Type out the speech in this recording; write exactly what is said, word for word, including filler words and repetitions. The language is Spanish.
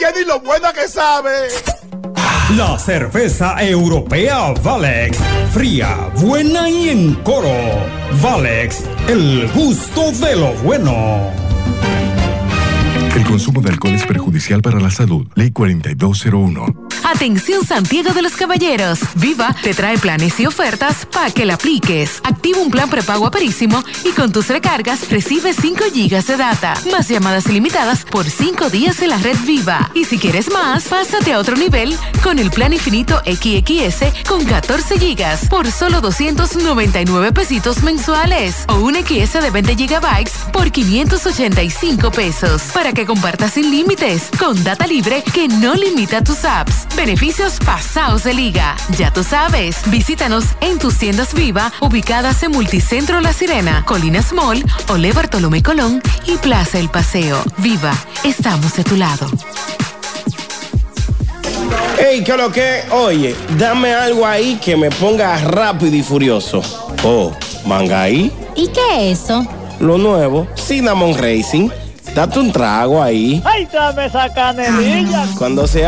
que ni lo buena que sabe. La cerveza europea Valex, fría, buena y en coro. Valex, el gusto de lo bueno. El consumo de alcohol es perjudicial para la salud. Ley cuarenta y dos cero uno. Atención Santiago de los Caballeros. Viva te trae planes y ofertas para que la apliques. Activa un plan prepago Aperísimo y con tus recargas recibes cinco gigas de data, más llamadas ilimitadas por cinco días en la red Viva. Y si quieres más, pásate a otro nivel con el plan infinito X X S con catorce gigas por solo doscientos noventa y nueve pesitos mensuales o un X S de veinte gigabytes por quinientos ochenta y cinco pesos para que compartas sin límites con data libre que no limita tus apps. Beneficios pasados de liga. Ya tú sabes. Visítanos en tus tiendas Viva ubicadas en Multicentro La Sirena, Colinas Mall, Ole Bartolomé Colón y Plaza El Paseo. Viva, estamos de tu lado. Ey, ¿qué lo que? Oye, dame algo ahí que me ponga rápido y furioso. Oh, Mangaí. ¿Y qué es eso? Lo nuevo, Cinnamon Racing. Date un trago ahí. ¡Ay, dame esa canelilla! Cuando sea